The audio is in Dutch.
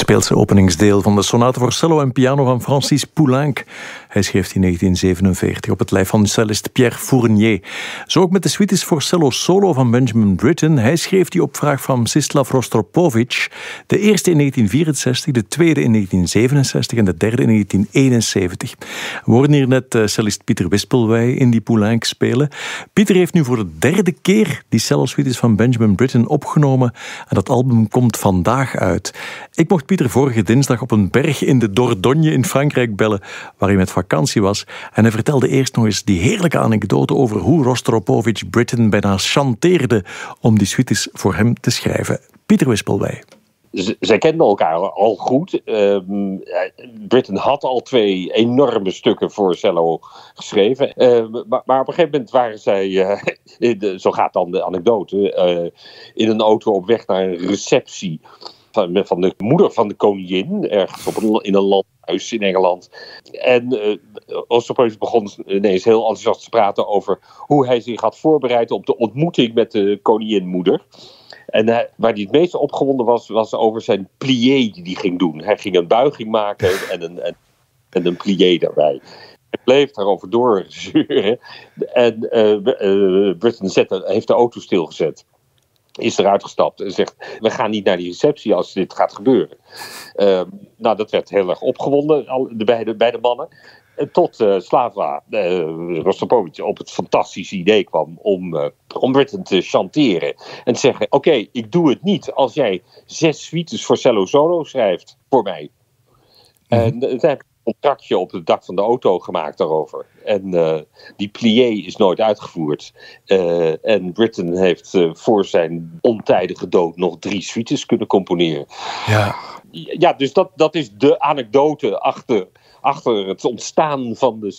speelt zijn openingsdeel van de sonate voor cello en piano van Francis Poulenc. Hij schreef die in 1947 op het lijf van cellist Pierre Fournier. Zo ook met de suites voor cello solo van Benjamin Britten. Hij schreef die op vraag van Mstislav Rostropovich. De eerste in 1964, de tweede in 1967 en de derde in 1971. We hoorden hier net cellist Pieter Wispelwey in die Poulenc spelen. Pieter heeft nu voor de derde keer die cello-suites van Benjamin Britten opgenomen. En dat album komt vandaag uit. Ik mocht Pieter vorige dinsdag op een berg in de Dordogne in Frankrijk bellen, waar hij met vakantie was. En hij vertelde eerst nog eens die heerlijke anekdote over hoe Rostropovich Britten bijna chanteerde om die suites voor hem te schrijven. Pieter Wispelwey. Zij kenden elkaar al goed. Britten had al 2 enorme stukken voor cello geschreven. Maar op een gegeven moment waren zij, zo gaat dan de anekdote, in een auto op weg naar een receptie van de moeder van de koningin, ergens in een landhuis in Engeland. En Rostropovich begon ineens heel enthousiast te praten over hoe hij zich had voorbereid op de ontmoeting met de koninginmoeder. En waar hij het meest opgewonden was over zijn plié die hij ging doen. Hij ging een buiging maken en een plié daarbij. Hij bleef daarover doorzeuren. En Britten heeft de auto stilgezet. Is eruit gestapt en zegt, we gaan niet naar die receptie als dit gaat gebeuren. Dat werd heel erg opgewonden, de beide mannen. Tot Slava Rostropovich op het fantastische idee kwam om Britten te chanteren. En te zeggen, oké, ik doe het niet als jij 6 suites voor cello solo schrijft voor mij. En toen heb ik een contractje op het dak van de auto gemaakt daarover. En die plié is nooit uitgevoerd. En Britten heeft voor zijn ontijdige dood nog 3 suites kunnen componeren. Ja, dus dat is de anekdote achter het ontstaan van de